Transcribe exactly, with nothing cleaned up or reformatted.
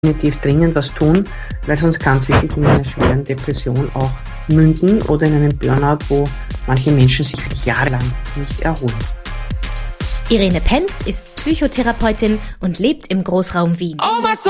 definitiv dringend was tun, weil sonst kann es wirklich in einer schweren Depression auch münden oder in einem Burnout, wo manche Menschen sich jahrelang nicht erholen. Irene Penz ist Psychotherapeutin und lebt im Großraum Wien.